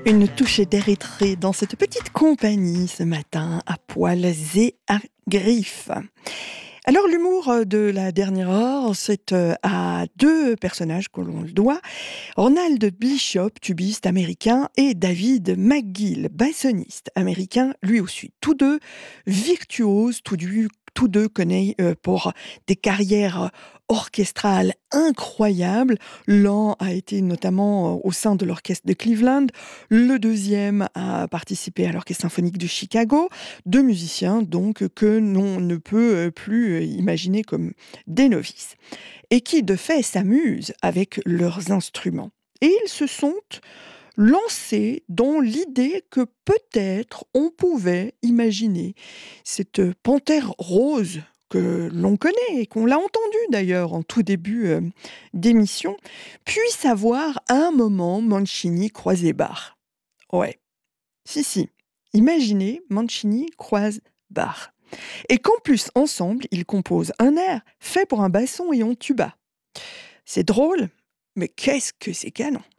Une touche d'Érythrée dans cette petite compagnie ce matin à poils et à griffes. Alors l'humour de la dernière heure, c'est à deux personnages que l'on le doit. Ronald Bishop, tubiste américain, et David McGill, bassoniste américain, lui aussi. Tous deux virtuoses, tous deux connus pour des carrières orchestrales incroyables. L'un a été notamment au sein de l'orchestre de Cleveland, le deuxième a participé à l'orchestre symphonique de Chicago. Deux musiciens donc que l'on ne peut plus imaginer comme des novices et qui de fait s'amusent avec leurs instruments. Et ils se sont lancés dans l'idée que peut-être on pouvait imaginer cette panthère rose que l'on connaît et qu'on l'a entendu d'ailleurs en tout début d'émission, puisse avoir un moment Mancini croisé Bach. Ouais, si. Imaginez Mancini croise Bach. Et qu'en plus, ensemble, ils composent un air fait pour un basson et un tuba. C'est drôle, mais qu'est-ce que c'est canon!